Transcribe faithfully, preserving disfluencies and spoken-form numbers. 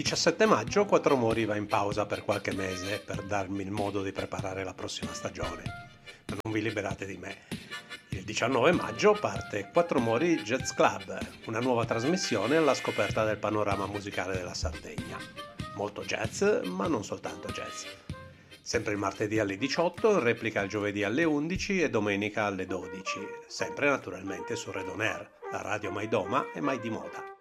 diciassette maggio Quattro Mori va in pausa per qualche mese per darmi il modo di preparare la prossima stagione. Ma non vi liberate di me. Il diciannove maggio parte Quattro Mori Jazz Club, una nuova trasmissione alla scoperta del panorama musicale della Sardegna. Molto jazz, ma non soltanto jazz. Sempre il martedì alle diciotto, replica il giovedì alle undici e domenica alle dodici, sempre naturalmente su Red On Air, la radio mai doma e mai di moda.